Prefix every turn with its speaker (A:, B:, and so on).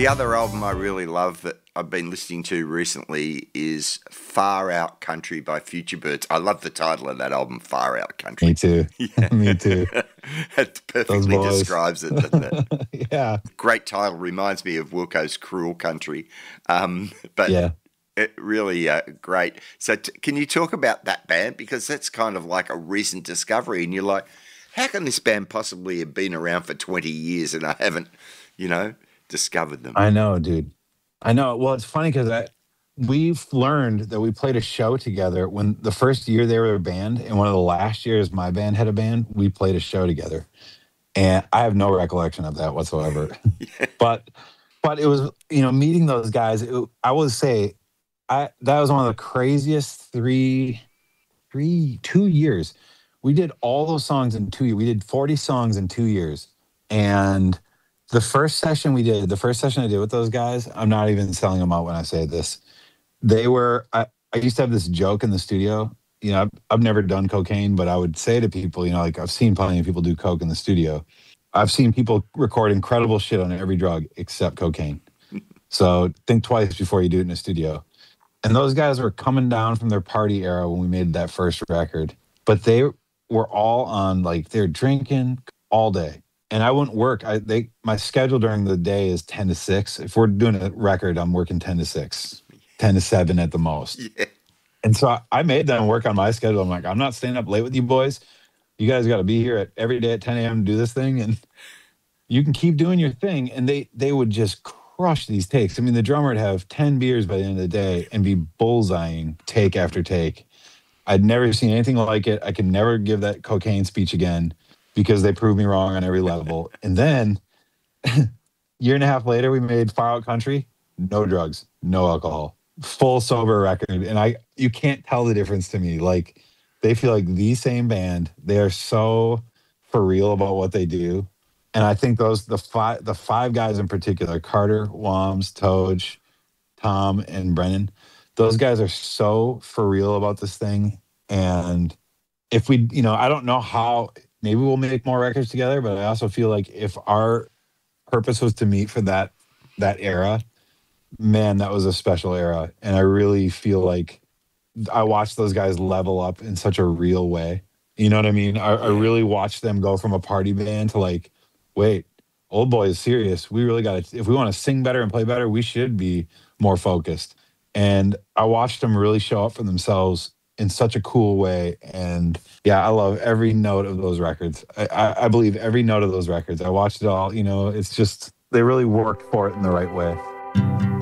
A: The other album I really love that I've been listening to recently is Far Out Country by Future Birds. I love the title of that album, Far Out Country.
B: Me too.
A: Yeah.
B: Me too.
A: It perfectly describes it, doesn't it?
B: Yeah.
A: Great title. Reminds me of Wilco's Cruel Country. But
B: Yeah.
A: it really great. So can you talk about that band? Because that's kind of like a recent discovery. And you're like, how can this band possibly have been around for 20 years and I haven't, discovered them?
B: I know, dude. I know. Well, it's funny because we've learned that we played a show together when the first year they were a band, and one of the last years my band had a band, we played a show together. And I have no recollection of that whatsoever.
A: Yeah.
B: But it was, meeting those guys, I would say that was one of the craziest 2 years. We did all those songs in 2 years. We did 40 songs in 2 years. And the first session I did with those guys, I'm not even selling them out when I say this. I used to have this joke in the studio. I've never done cocaine, but I would say to people, I've seen plenty of people do coke in the studio. I've seen people record incredible shit on every drug except cocaine. So think twice before you do it in a studio. And those guys were coming down from their party era when we made that first record. But they were all on, they're drinking all day. And I wouldn't work. My schedule during the day is 10 to 6. If we're doing a record, I'm working 10 to 6, 10 to 7 at the most.
A: Yeah.
B: And so I made them work on my schedule. I'm like, I'm not staying up late with you boys. You guys got to be here every day at 10 a.m. to do this thing. And you can keep doing your thing. And they would just crush these takes. I mean, the drummer would have 10 beers by the end of the day and be bullseyeing take after take. I'd never seen anything like it. I could never give that cocaine speech again because they proved me wrong on every level. And then year and a half later, we made Far Out Country. No drugs, no alcohol, full sober record. And you can't tell the difference to me. They feel like the same band. They are so for real about what they do. And I think the five guys in particular, Carter, Wams, Toj, Tom, and Brennan, those guys are so for real about this thing. And if we, I don't know how, maybe we'll make more records together, but I also feel like if our purpose was to meet for that era, man, that was a special era. And I really feel like I watched those guys level up in such a real way. You know what I mean? I really watched them go from a party band to wait, Old Boy is serious. We really got to, if we want to sing better and play better, we should be more focused. And I watched them really show up for themselves in such a cool way. And yeah, I love every note of those records. I believe every note of those records. I watched it all, it's just, they really worked for it in the right way.